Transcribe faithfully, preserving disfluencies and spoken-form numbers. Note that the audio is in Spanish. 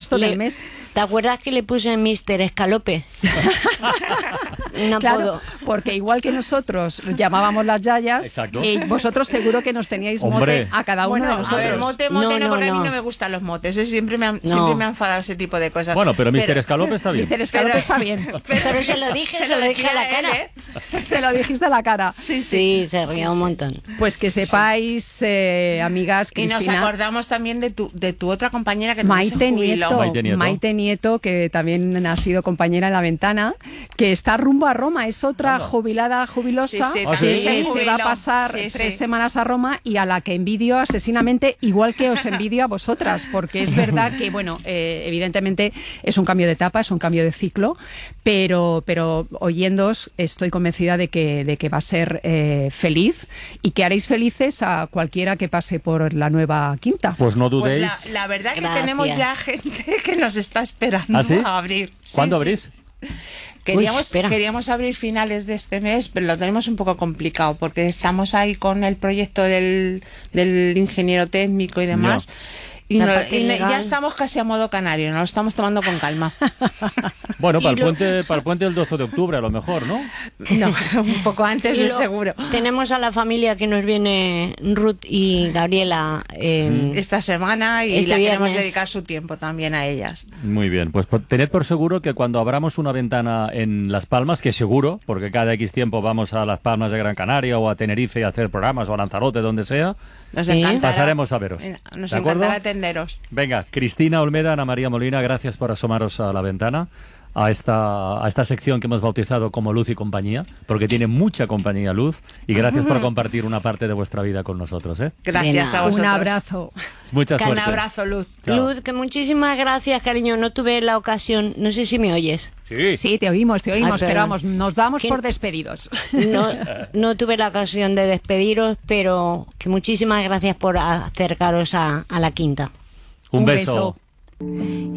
agosto le, del mes. ¿Te acuerdas que le puse míster Escalope? Un apodo. Claro, porque igual que nosotros llamábamos las yayas, eh, vosotros seguro que nos teníais Hombre. mote a cada uno Bueno, de nosotros. a ver, mote, mote No, no, no, porque no. a mí no me gustan los motes. ¿eh? Siempre, me han, No. siempre me han enfadado ese tipo de cosas. Bueno, pero míster Escalope está bien. míster Escalope Pero- está bien. Pero se lo dije, se lo dije a la decía él, cara. ¿eh? Se lo dijiste a la cara. Sí, sí. Sí, se rió un montón. Pues que sepáis, eh, amigas, Y nos Cristina, acordamos también de tu, de tu otra compañera que también Maite se jubiló. Nieto, Maite Nieto. Maite Nieto, que también ha sido compañera en La Ventana, que está rumbo a Roma, es otra Anda. jubilada jubilosa, Sí, sí, Ah, que sí. también se jubiló. va a pasar Sí, tres sí. semanas a Roma y a la que envidio asesinamente, igual que os envidio a vosotras, porque es verdad que, bueno, eh, evidentemente es un cambio de etapa, es un cambio de ciclo, pero, pero oyéndoos estoy convencida de que, de que va a ser eh, feliz y que haréis felices a cualquiera que pase por la nueva quinta. Pues no Pues dudéis. la, la verdad que Gracias. tenemos ya gente que nos está esperando ¿Ah, sí? a abrir. Sí, ¿Cuándo sí. abrís? Queríamos, Uy, espera. queríamos abrir finales de este mes, pero lo tenemos un poco complicado porque estamos ahí con el proyecto del, del ingeniero técnico y demás. Y, La no- parte y ne- legal. ya estamos casi a modo canario, nos lo estamos tomando con calma. Bueno, para el, Y lo- puente, para el puente del doce de octubre a lo mejor, ¿no? No, un poco antes Y de lo- seguro. Tenemos a la familia que nos viene Ruth y Gabriela. eh, Esta semana y Este le queremos viernes. dedicar su tiempo también a ellas. Muy bien, pues po- tened por seguro que cuando abramos una ventana en Las Palmas, que seguro, porque cada X tiempo vamos a Las Palmas de Gran Canaria o a Tenerife a hacer programas o a Lanzarote, donde sea, Nos Sí. encantará. pasaremos a veros. Eh, Nos ¿De acuerdo? encantará atenderos. Venga, Cristina Olmeda, Ana María Molina, gracias por asomaros a la ventana, a esta, a esta sección que hemos bautizado como Luz y Compañía, porque tiene mucha compañía Luz, y gracias por compartir una parte de vuestra vida con nosotros, ¿eh? Gracias De a nada. vosotros. Un abrazo. Mucha Un suerte. abrazo, Luz. Chao. Luz, que muchísimas gracias, cariño. No tuve la ocasión, no sé si me oyes. Sí. Sí, te oímos, te oímos, Ay, pero perdón. vamos, nos damos ¿Quién- por despedidos. No, no tuve la ocasión de despediros, pero que muchísimas gracias por acercaros a, a la quinta. Un, Un beso. beso.